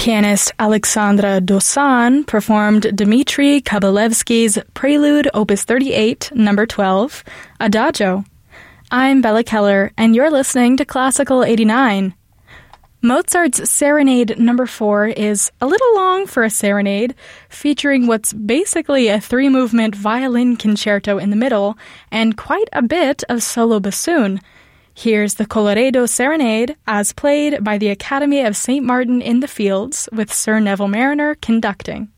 Pianist Alexandra Dosan performed Dmitri Kabalevsky's Prelude Opus 38, number 12, Adagio. I'm Bella Keller, and you're listening to Classical 89. Mozart's Serenade number 4 is a little long for a serenade, featuring what's basically a 3-movement violin concerto in the middle and quite a bit of solo bassoon. Here's the Colloredo Serenade as played by the Academy of St. Martin in the Fields with Sir Neville Marriner conducting.